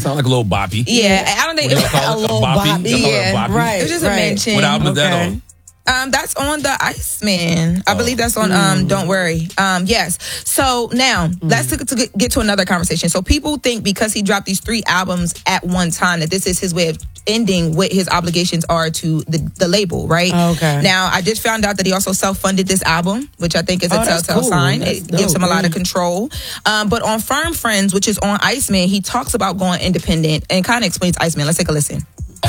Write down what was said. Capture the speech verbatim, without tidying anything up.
sound like a little boppy. Yeah, I don't think What do y'all call a it? little A boppy? boppy. Y'all call it a Yeah, boppy? right. It was just right. a mention. What album is that Okay. on? Um, that's on the Iceman. I believe that's on um Don't Worry. Um, yes. So now let's to, to get to another conversation. So people think because he dropped these three albums at one time that this is his way of ending what his obligations are to the, the label, right? Okay. Now I just found out that he also self-funded this album, which I think is a Oh, that's telltale cool. sign. That's It gives dope, him a lot yeah. of control. Um, but on Firm Friends, which is on Iceman, he talks about going independent and kind of explains Iceman. Let's take a listen.